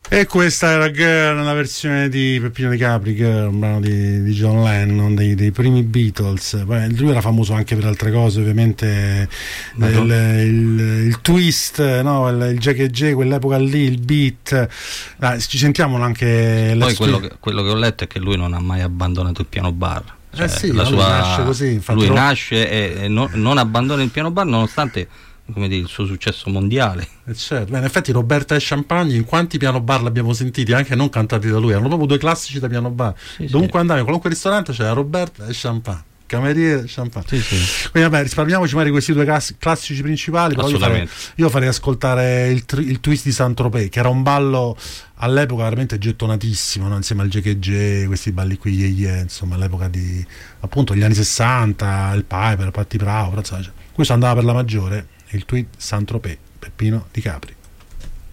E questa era Girl, una versione di Peppino Di Capri, Girl, un brano di John Lennon, dei primi Beatles. Poi lui era famoso anche per altre cose, ovviamente il twist, no? il Jack e J, quell'epoca lì, il beat. Ci sentiamo anche. Poi quello che ho letto è che lui non ha mai abbandonato il piano bar. Cioè, sì, nasce così. Lui nasce e non abbandona il piano bar nonostante, come dire, il suo successo mondiale. Certo. Beh, in effetti Roberta e Champagne, in quanti piano bar l'abbiamo sentiti, anche non cantati da lui, erano proprio due classici da piano bar. Dovunque andavi, in qualunque ristorante c'era Roberta e Champagne, cameriere Champagne. Quindi vabbè, risparmiamoci magari questi due classici principali. Però io farei ascoltare il twist di Saint-Tropez, che era un ballo all'epoca veramente gettonatissimo, no? Insieme al J&J, questi balli qui, insomma, all'epoca di appunto gli anni 60, il Piper, Patti Bravo, questo andava per la maggiore. Il tweet Saint-Tropez, Peppino Di Capri.